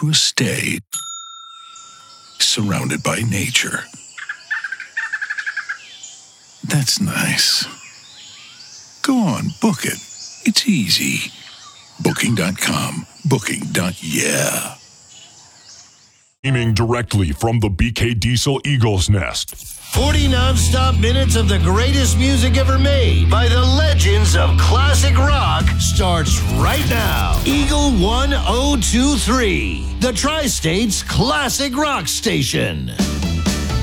to a stay, surrounded by nature. That's nice. Go on, book it. It's easy. Booking.com. Booking.yeah. Streaming directly from the BK Diesel Eagle's Nest. 40 non-stop minutes of the greatest music ever made by the legends of classic rock starts right now. Eagle 1023, the Tri-State's classic rock station.